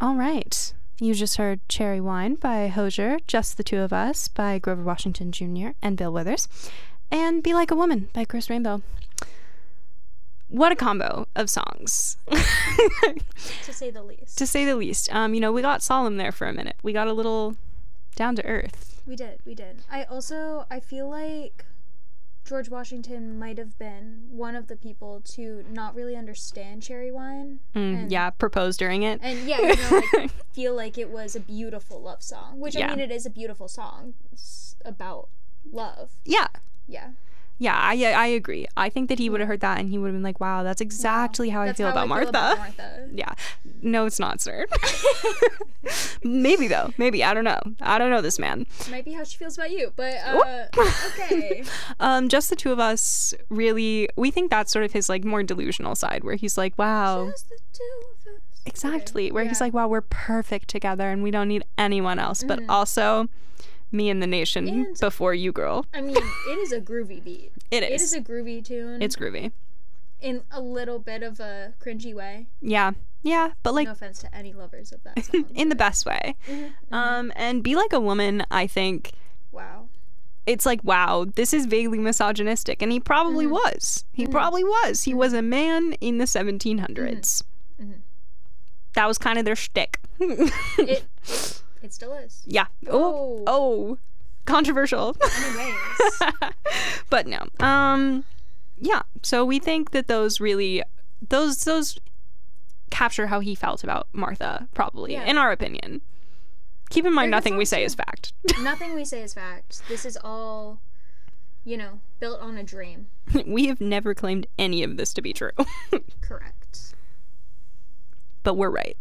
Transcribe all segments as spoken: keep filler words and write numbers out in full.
All right. You just heard Cherry Wine by Hozier, Just the Two of Us by Grover Washington Junior and Bill Withers, and Be Like a Woman by Chris Rainbow. What a combo of songs. To say the least. To say the least. Um, you know, we got solemn there for a minute. We got a little down to earth. We did, we did. I also, I feel like George Washington might have been one of the people to not really understand Cherry Wine. Mm, and, yeah, propose during it. And yeah, you know, like, feel like it was a beautiful love song. Which, Yeah. I mean, it is a beautiful song. It's about love. Yeah. Yeah. Yeah, I I agree. I think that he would have heard that and he would have been like, wow, that's exactly Wow. how That's I feel how about I Martha. Feel about Martha. Yeah. No, it's not, sir. Maybe, though. Maybe. I don't know. I don't know this man. Might be how she feels about you, but, uh, okay. Um, Just the Two of Us, really, we think that's sort of his, like, more delusional side, where he's like, wow. Just the two of us. Exactly. Okay. Where Yeah. he's like, wow, we're perfect together and we don't need anyone else. But Mhm. also, me and the nation And- before you, girl. I mean, it is a groovy beat. It It is. is a groovy tune. It's groovy. in a little bit of a cringy way. Yeah. Yeah. But, like, No offense to any lovers of that song. in the best way. Mm-hmm. Um, and Be Like a Woman, I think, Wow. it's like, wow, this is vaguely misogynistic. And he probably Mhm. was. He Mhm. probably was. He was a man in the seventeen hundreds. Mhm. That was kind of their shtick. It, it it still is. Yeah. Oh. Oh. Oh. Controversial. Anyways. But no. Um, yeah. So we think that those really, those, those capture how he felt about Martha, probably, Yeah. in our opinion. Keep in mind, They're good nothing we songs, say too. is fact. Nothing we say is fact. This is all, you know, built on a dream. We have never claimed any of this to be true. Correct. But we're right.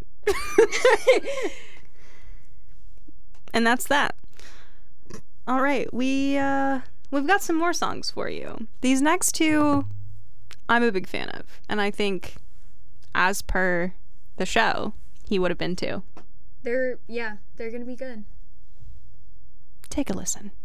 And that's that. All right, we uh we've got some more songs for you. These next two I'm a big fan of, and I think as per the show, he would have been too. They're, yeah, they're gonna be good. Take a listen.